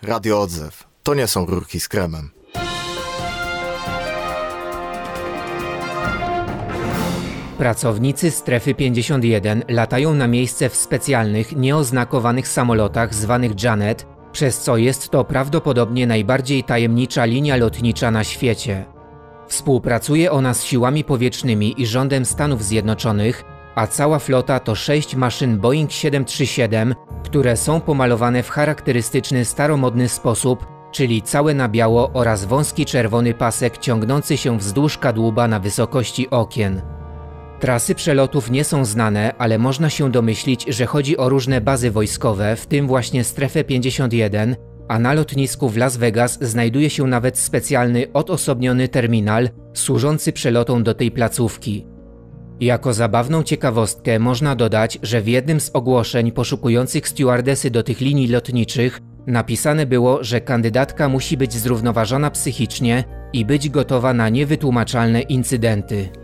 Radio Odzew. To nie są rurki z kremem. Pracownicy Strefy 51 latają na miejsce w specjalnych, nieoznakowanych samolotach zwanych Janet, przez co jest to prawdopodobnie najbardziej tajemnicza linia lotnicza na świecie. Współpracuje ona z siłami powietrznymi i rządem Stanów Zjednoczonych, a cała flota to 6 maszyn Boeing 737, które są pomalowane w charakterystyczny staromodny sposób, czyli całe na biało oraz wąski czerwony pasek ciągnący się wzdłuż kadłuba na wysokości okien. Trasy przelotów nie są znane, ale można się domyślić, że chodzi o różne bazy wojskowe, w tym właśnie Strefę 51, a na lotnisku w Las Vegas znajduje się nawet specjalny, odosobniony terminal służący przelotom do tej placówki. Jako zabawną ciekawostkę można dodać, że w jednym z ogłoszeń poszukujących stewardesy do tych linii lotniczych napisane było, że kandydatka musi być zrównoważona psychicznie i być gotowa na niewytłumaczalne incydenty.